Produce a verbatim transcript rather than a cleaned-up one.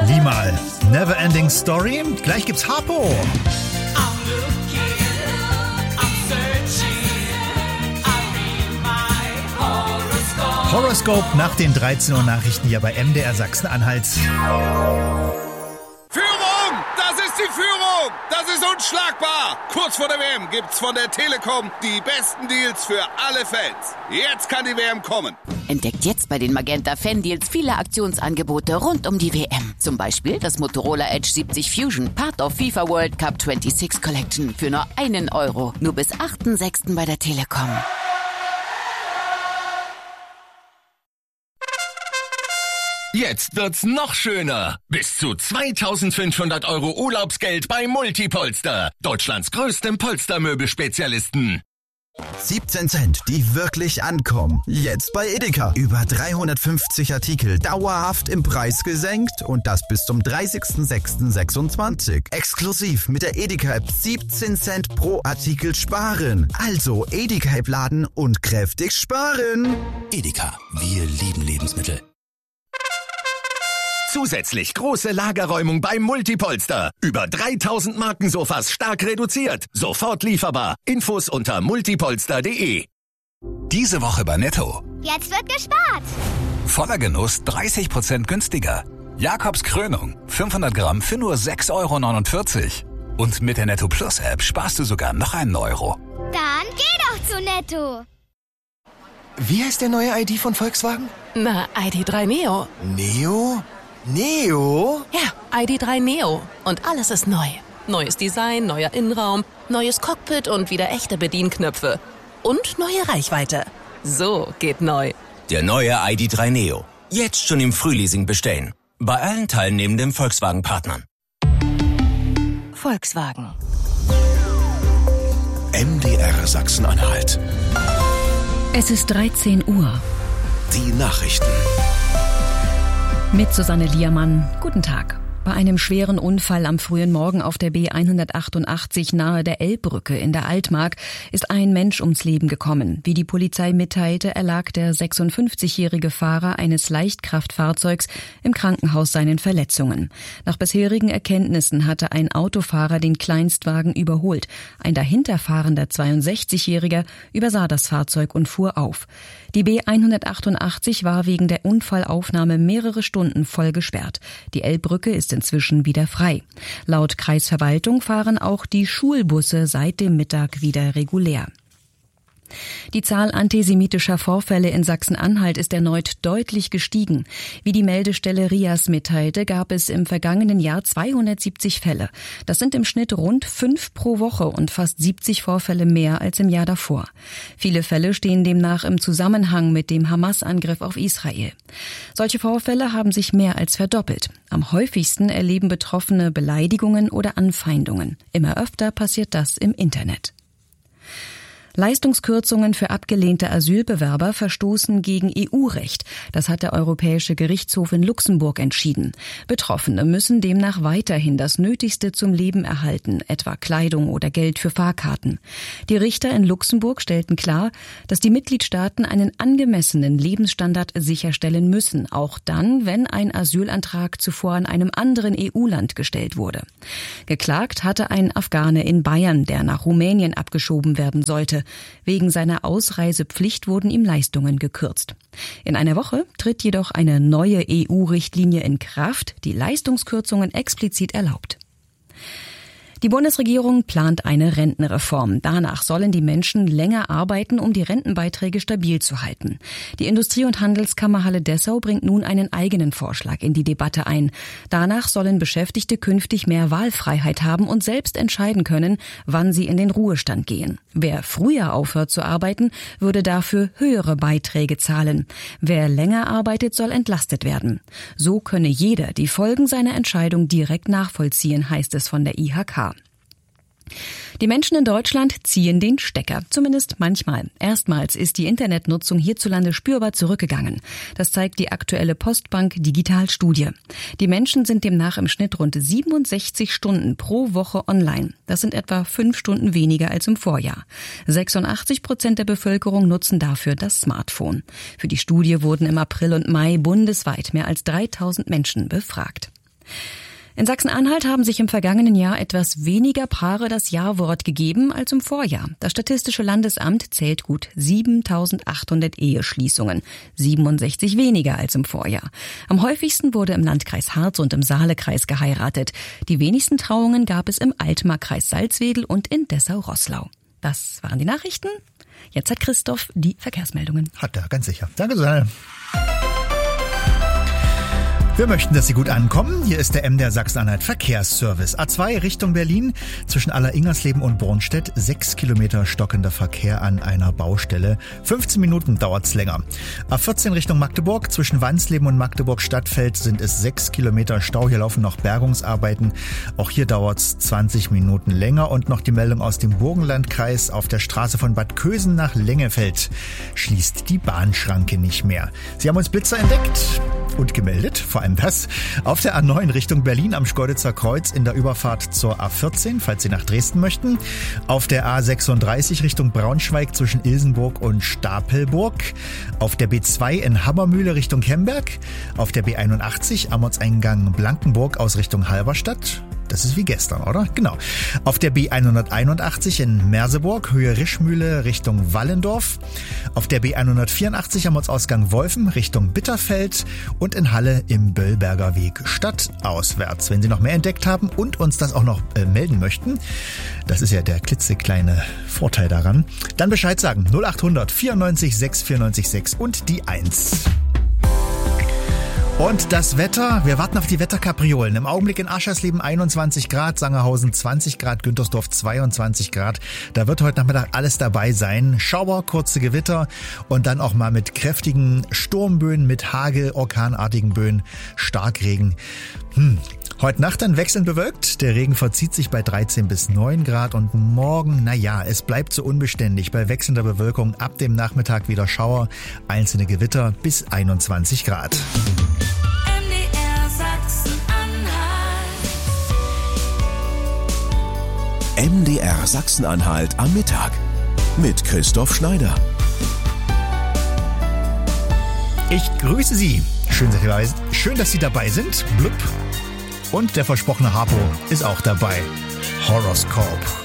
Limal, Neverending Story. Gleich gibt's Harpo. Horoscope nach den dreizehn Uhr Nachrichten hier bei M D R Sachsen-Anhalt. Führung! Das ist die Führung! Das ist unschlagbar! Kurz vor der W M gibt's von der Telekom die besten Deals für alle Fans. Jetzt kann die W M kommen. Entdeckt jetzt bei den Magenta Fan Deals viele Aktionsangebote rund um die W M. Zum Beispiel das Motorola Edge siebzig Fusion, Part of FIFA World Cup sechsundzwanzig Collection für nur einen Euro. Nur bis achten sechsten bei der Telekom. Jetzt wird's noch schöner. Bis zu zweitausendfünfhundert Euro Urlaubsgeld bei Multipolster. Deutschlands größtem Polstermöbelspezialisten. siebzehn Cent, die wirklich ankommen. Jetzt bei Edeka. Über dreihundertfünfzig Artikel dauerhaft im Preis gesenkt und das bis zum dreißigsten sechsten sechsundzwanzig. Exklusiv mit der Edeka-App siebzehn Cent pro Artikel sparen. Also Edeka-App laden und kräftig sparen. Edeka, wir lieben Lebensmittel. Zusätzlich große Lagerräumung beim Multipolster. Über dreitausend Markensofas stark reduziert. Sofort lieferbar. Infos unter multipolster punkt de. Diese Woche bei Netto. Jetzt wird gespart. Voller Genuss dreißig Prozent günstiger. Jakobs Krönung. fünfhundert Gramm für nur sechs Euro neunundvierzig. Und mit der Netto Plus App sparst du sogar noch einen Euro. Dann geh doch zu Netto. Wie heißt der neue I D von Volkswagen? Na, I D drei Neo. Neo? Neo? Ja, I D drei Neo. Und alles ist neu. Neues Design, neuer Innenraum, neues Cockpit und wieder echte Bedienknöpfe. Und neue Reichweite. So geht neu. Der neue I D drei Neo. Jetzt schon im Frühleasing bestellen. Bei allen teilnehmenden Volkswagen-Partnern. Volkswagen. M D R Sachsen-Anhalt. Es ist dreizehn Uhr. Die Nachrichten. Mit Susanne Liermann. Guten Tag. Bei einem schweren Unfall am frühen Morgen auf der B hundertachtundachtzig nahe der Elbbrücke in der Altmark ist ein Mensch ums Leben gekommen. Wie die Polizei mitteilte, erlag der sechsundfünfzigjährige Fahrer eines Leichtkraftfahrzeugs im Krankenhaus seinen Verletzungen. Nach bisherigen Erkenntnissen hatte ein Autofahrer den Kleinstwagen überholt. Ein dahinterfahrender zweiundsechzigjähriger übersah das Fahrzeug und fuhr auf. Die B hundertachtundachtzig war wegen der Unfallaufnahme mehrere Stunden voll gesperrt. Die Elbbrücke ist inzwischen wieder frei. Laut Kreisverwaltung fahren auch die Schulbusse seit dem Mittag wieder regulär. Die Zahl antisemitischer Vorfälle in Sachsen-Anhalt ist erneut deutlich gestiegen. Wie die Meldestelle R I A S mitteilte, gab es im vergangenen Jahr zweihundertsiebzig Fälle. Das sind im Schnitt rund fünf pro Woche und fast siebzig Vorfälle mehr als im Jahr davor. Viele Fälle stehen demnach im Zusammenhang mit dem Hamas-Angriff auf Israel. Solche Vorfälle haben sich mehr als verdoppelt. Am häufigsten erleben Betroffene Beleidigungen oder Anfeindungen. Immer öfter passiert das im Internet. Leistungskürzungen für abgelehnte Asylbewerber verstoßen gegen E U-Recht. Das hat der Europäische Gerichtshof in Luxemburg entschieden. Betroffene müssen demnach weiterhin das Nötigste zum Leben erhalten, etwa Kleidung oder Geld für Fahrkarten. Die Richter in Luxemburg stellten klar, dass die Mitgliedstaaten einen angemessenen Lebensstandard sicherstellen müssen, auch dann, wenn ein Asylantrag zuvor an einem anderen E U-Land gestellt wurde. Geklagt hatte ein Afghane in Bayern, der nach Rumänien abgeschoben werden sollte. Wegen seiner Ausreisepflicht wurden ihm Leistungen gekürzt. In einer Woche tritt jedoch eine neue E U-Richtlinie in Kraft, die Leistungskürzungen explizit erlaubt. Die Bundesregierung plant eine Rentenreform. Danach sollen die Menschen länger arbeiten, um die Rentenbeiträge stabil zu halten. Die Industrie- und Handelskammer Halle Dessau bringt nun einen eigenen Vorschlag in die Debatte ein. Danach sollen Beschäftigte künftig mehr Wahlfreiheit haben und selbst entscheiden können, wann sie in den Ruhestand gehen. Wer früher aufhört zu arbeiten, würde dafür höhere Beiträge zahlen. Wer länger arbeitet, soll entlastet werden. So könne jeder die Folgen seiner Entscheidung direkt nachvollziehen, heißt es von der I H K. Die Menschen in Deutschland ziehen den Stecker, zumindest manchmal. Erstmals ist die Internetnutzung hierzulande spürbar zurückgegangen. Das zeigt die aktuelle Postbank Digitalstudie. Die Menschen sind demnach im Schnitt rund siebenundsechzig Stunden pro Woche online. Das sind etwa fünf Stunden weniger als im Vorjahr. sechsundachtzig Prozent der Bevölkerung nutzen dafür das Smartphone. Für die Studie wurden im April und Mai bundesweit mehr als dreitausend Menschen befragt. In Sachsen-Anhalt haben sich im vergangenen Jahr etwas weniger Paare das Ja-Wort gegeben als im Vorjahr. Das Statistische Landesamt zählt gut siebentausendachthundert Eheschließungen, siebenundsechzig weniger als im Vorjahr. Am häufigsten wurde im Landkreis Harz und im Saalekreis geheiratet. Die wenigsten Trauungen gab es im Altmarkkreis Salzwedel und in Dessau-Roßlau. Das waren die Nachrichten. Jetzt hat Christoph die Verkehrsmeldungen. Hat er, ganz sicher. Danke, Susanne. Wir möchten, dass Sie gut ankommen. Hier ist der M D R Sachsen-Anhalt Verkehrsservice. A zwei Richtung Berlin, zwischen Aller-Ingersleben und Bornstedt. Sechs Kilometer stockender Verkehr an einer Baustelle. fünfzehn Minuten dauert's länger. A vierzehn Richtung Magdeburg, zwischen Wansleben und Magdeburg-Stadtfeld sind es sechs Kilometer Stau. Hier laufen noch Bergungsarbeiten. Auch hier dauert's zwanzig Minuten länger. Und noch die Meldung aus dem Burgenlandkreis. Auf der Straße von Bad Kösen nach Lengefeld schließt die Bahnschranke nicht mehr. Sie haben uns Blitzer entdeckt und gemeldet, vor allem das. Auf der A neun Richtung Berlin am Schkeuditzer Kreuz in der Überfahrt zur A vierzehn, falls Sie nach Dresden möchten. Auf der A sechsunddreißig Richtung Braunschweig zwischen Ilsenburg und Stapelburg. Auf der B zwei in Hammermühle Richtung Kemberg. Auf der B einundachtzig am Ortseingang Blankenburg aus Richtung Halberstadt. Das ist wie gestern, oder? Genau. Auf der B hunderteinundachtzig in Merseburg, Höhe Rischmühle Richtung Wallendorf. Auf der B hundertvierundachtzig am Ortsausgang Wolfen Richtung Bitterfeld und in Halle im Böllberger Weg stadtauswärts. Wenn Sie noch mehr entdeckt haben und uns das auch noch äh, melden möchten, das ist ja der klitzekleine Vorteil daran, dann Bescheid sagen. null achthundert vierundneunzig sechs vierundneunzig sechs und die eins. Und das Wetter, wir warten auf die Wetterkapriolen. Im Augenblick in Aschersleben einundzwanzig Grad, Sangerhausen zwanzig Grad, Güntersdorf zweiundzwanzig Grad. Da wird heute Nachmittag alles dabei sein. Schauer, kurze Gewitter und dann auch mal mit kräftigen Sturmböen, mit Hagel, orkanartigen Böen, Starkregen. Hm. Heute Nacht dann wechselnd bewölkt. Der Regen verzieht sich bei dreizehn bis neun Grad und morgen, naja, es bleibt so unbeständig. Bei wechselnder Bewölkung ab dem Nachmittag wieder Schauer, einzelne Gewitter bis einundzwanzig Grad. M D R Sachsen-Anhalt am Mittag mit Christoph Schneider. Ich grüße Sie. Schön, schön, dass Sie dabei sind. Blub. Und der versprochene Harpo ist auch dabei. Horoscope.